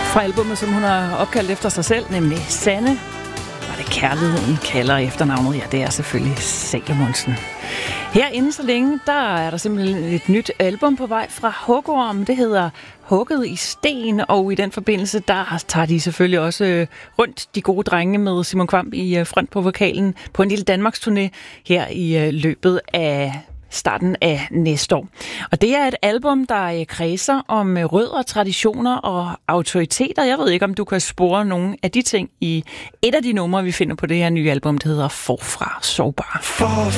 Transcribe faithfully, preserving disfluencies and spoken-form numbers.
Fra albumet, som hun har opkaldt efter sig selv, nemlig Sanne. Var det Kærligheden kalder efternavnet? Ja, det er selvfølgelig Salomonsen. Herinde så længe, der er der simpelthen et nyt album på vej fra Hugorm. Det hedder Hugget i sten, og i den forbindelse, der tager de selvfølgelig også rundt de gode drenge med Simon Kvamp i front på vokalen på en lille Danmarks turné her i løbet af starten af næste år. Og det er et album, der kredser om rødder, traditioner og autoriteter. Jeg ved ikke, om du kan spore nogle af de ting i et af de numre, vi finder på det her nye album, det hedder Forfra Sårbar. Forfra